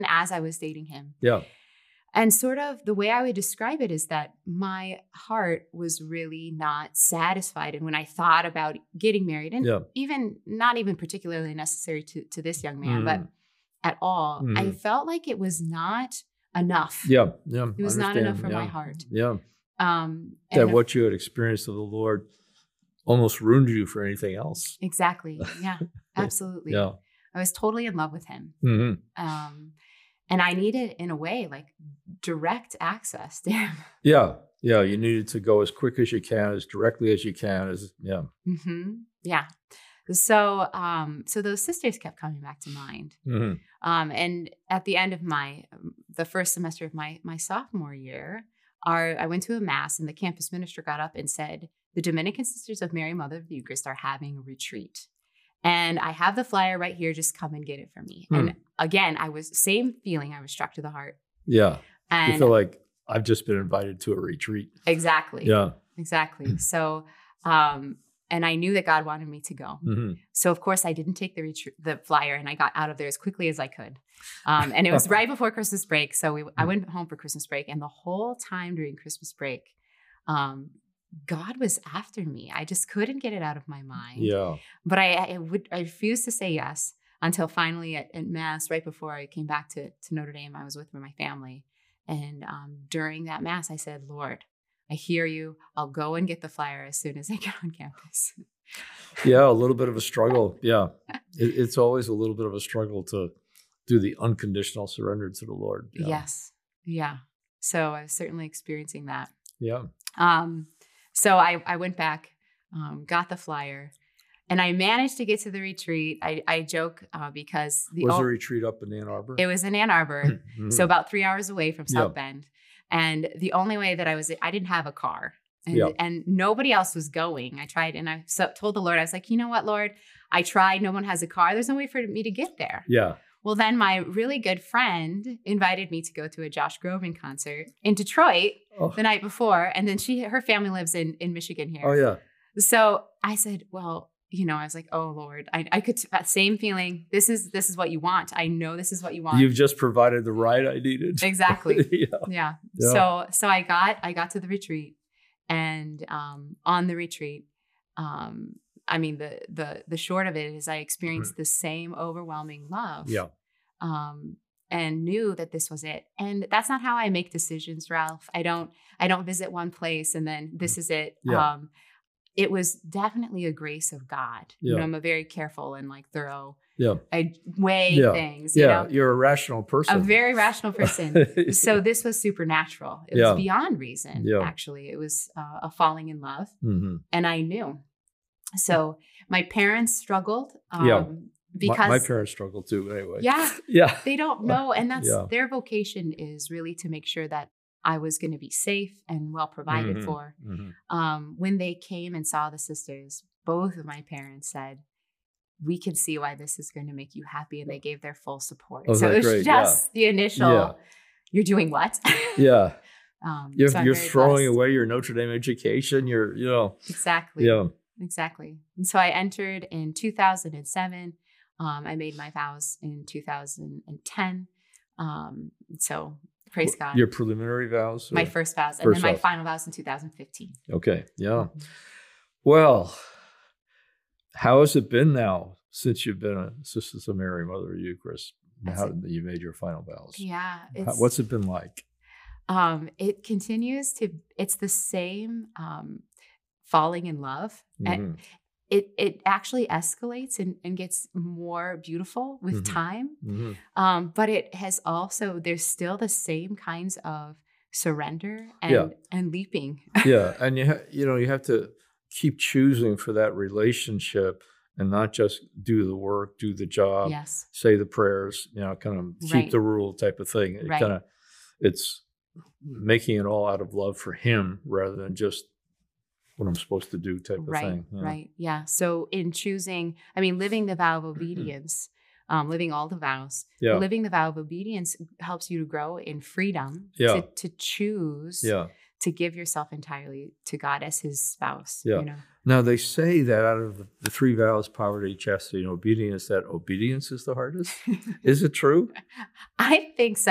as I was dating him. Yeah. And sort of the way I would describe it is that my heart was really not satisfied. And when I thought about getting married, and even not even particularly necessary to this young man, but at all, I felt like it was not enough. Yeah. Yeah. It was not enough for my heart. Yeah. That what you had experienced of the Lord almost ruined you for anything else. Exactly. Yeah, absolutely. Yeah. I was totally in love with him. And I needed, in a way, like direct access to him. Yeah. Yeah. You needed to go as quick as you can, as directly as you can. Yeah. So, so those sisters kept coming back to mind. And at the end of the first semester of my sophomore year, I went to a mass, and the campus minister got up and said, "The Dominican Sisters of Mary, Mother of the Eucharist, are having a retreat. And I have the flyer right here. Just come and get it from me." And again, same feeling. I was struck to the heart. Yeah. And you feel like I've just been invited to a retreat. Exactly. Yeah. Exactly. So, and I knew that God wanted me to go. So of course I didn't take the flyer, and I got out of there as quickly as I could. And it was right before Christmas break. So I went home for Christmas break, and the whole time during Christmas break, God was after me. I just couldn't get it out of my mind. Yeah. But I refused to say yes until finally at Mass, right before I came back to Notre Dame, I was with my family. And during that Mass, I said, "Lord, I hear you. I'll go and get the flyer as soon as I get on campus." Yeah, a little bit of a struggle. Yeah. It's always a little bit of a struggle to do the unconditional surrender to the Lord. Yeah. Yes. Yeah. So I was certainly experiencing that. Yeah. So I went back, got the flyer, and I managed to get to the retreat. I joke because was the retreat up in Ann Arbor? It was in Ann Arbor, so about 3 hours away from South Bend. And the only way that I didn't have a car, and nobody else was going. I tried, and I told the Lord, I was like, "You know what, Lord? I tried. No one has a car. There's no way for me to get there." Yeah. Well, then my really good friend invited me to go to a Josh Groban concert in Detroit the night before. And then her family lives in Michigan here. Oh, yeah. So I said, well, I was like, "Oh, Lord, I could, that same feeling. This is what you want. I know this is what you want. You've just provided the ride I needed." Exactly. Yeah. So I got to the retreat, and on the retreat, I mean, the short of it is I experienced the same overwhelming love. Yeah. And knew that this was it. And that's not how I make decisions, Ralph. I don't visit one place and then this is it. Yeah. It was definitely a grace of God. Yeah. I'm a very careful and thorough. Yeah. I weigh things. You're a rational person. A very rational person. So this was supernatural. It was beyond reason. Yeah. Actually, it was a falling in love, and I knew. So my parents struggled. Because my parents struggled too. Anyway. Yeah. They don't know, and that's their vocation is really to make sure that I was going to be safe and well provided for. When they came and saw the sisters, both of my parents said, "We can see why this is going to make you happy," and they gave their full support. Oh, so it was just the initial. You're doing what? Yeah. You're throwing blessed. away your Notre Dame education. Exactly. Yeah. Exactly. And so I entered in 2007. I made my vows in 2010. So praise God. Your preliminary vows? My first vows. And then my final vows in 2015. Okay. Yeah. Well, how has it been now since you've been a Sisters of Mary, Mother of the Eucharist? How you made your final vows? Yeah. What's it been like? It continues to, it's the same falling in love. And it actually escalates and gets more beautiful with time. But it has also, there's still the same kinds of surrender and leaping. Yeah. And you have to keep choosing for that relationship and not just do the work, do the job, say the prayers, kind of keep the rule type of thing. It's making it all out of love for him rather than just what I'm supposed to do type of thing. Yeah. Right. Yeah. So in choosing, living the vow of obedience, living all the vows, living the vow of obedience helps you to grow in freedom to choose to give yourself entirely to God as his spouse. Yeah. You know? Now, they say that out of the 3 vows, poverty, chastity, and obedience, that obedience is the hardest. Is it true? I think so.